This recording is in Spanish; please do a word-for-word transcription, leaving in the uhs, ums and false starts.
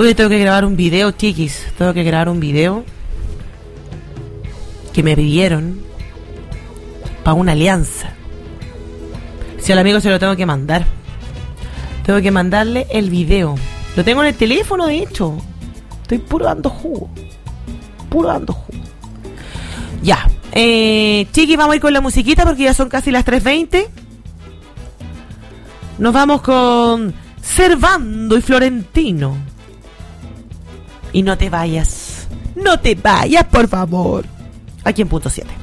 Hoy tengo que grabar un video, chiquis. Tengo que grabar un video que me pidieron para una alianza. Si al amigo se lo tengo que mandar. Tengo que mandarle el video. Lo tengo en el teléfono, de hecho. Estoy puro dando jugo. Puro dando jugo. Ya. Eh, chiquis, vamos a ir con la musiquita porque ya son casi las tres veinte. Nos vamos con Servando y Florentino. Y no te vayas. No te vayas, por favor. Aquí en punto siete.